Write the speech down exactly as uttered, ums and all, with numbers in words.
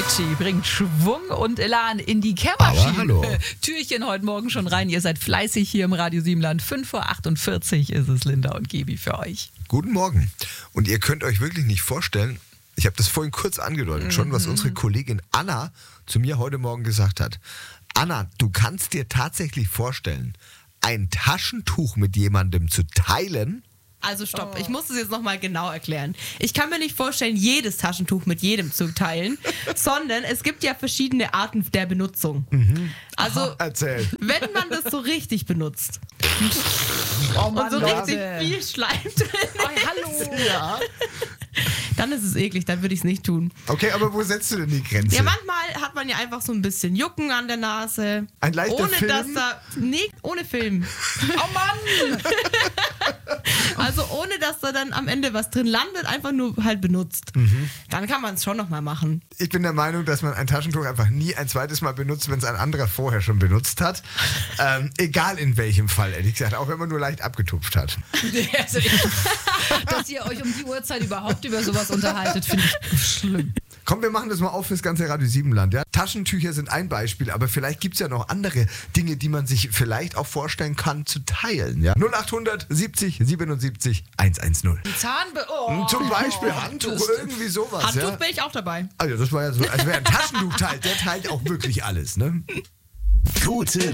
Avicii bringt Schwung und Elan in die Kehrmaschine. hallo. Türchen heute Morgen schon rein. Ihr seid fleißig hier im Radio Siebenland. fünf Uhr achtundvierzig ist es, Linda und Gebi, für euch. Guten Morgen. Und ihr könnt euch wirklich nicht vorstellen, ich habe das vorhin kurz angedeutet, schon was unsere Kollegin Anna zu mir heute Morgen gesagt hat. Anna, du kannst dir tatsächlich vorstellen, ein Taschentuch mit jemandem zu teilen? Also stopp, oh. ich muss es jetzt nochmal genau erklären. Ich kann mir nicht vorstellen, jedes Taschentuch mit jedem zu teilen, sondern es gibt ja verschiedene Arten der Benutzung. Mhm. Also, Aha, erzähl. Wenn man das so richtig benutzt Oh Mann, und so Leute. richtig viel Schleim drin Oh, hallo. Ja. dann ist es eklig, dann würde ich es nicht tun. Okay, aber wo setzt du denn die Grenze? Ja, manchmal hat man ja einfach so ein bisschen Jucken an der Nase. Ein leichter ohne Film? dass da. Nee, ohne Film. Oh Mann! Also ohne dass da dann am Ende was drin landet, einfach nur halt benutzt. Mhm. Dann kann man es schon nochmal machen. Ich bin der Meinung, dass man ein Taschentuch einfach nie ein zweites Mal benutzt, wenn es ein anderer vorher schon benutzt hat. Ähm, egal in welchem Fall, ehrlich gesagt, auch wenn man nur leicht abgetupft hat. Also ich, dass ihr euch um die Uhrzeit überhaupt über sowas unterhaltet, finde ich schlimm. Komm, wir machen das mal auf fürs ganze Radio Siebenland. Ja? Taschentücher sind ein Beispiel, aber vielleicht gibt es ja noch andere Dinge, die man sich vielleicht auch vorstellen kann zu teilen. Ja? null acht siebzig siebenundsiebzig hundertzehn. Die Zahnbe... Oh. Zum Beispiel Handtuch, irgendwie sowas. Handtuch Ja? bin ich auch dabei. Also das war ja so, als wäre ein Taschentuch teilt, der teilt auch wirklich alles. Ne? Gute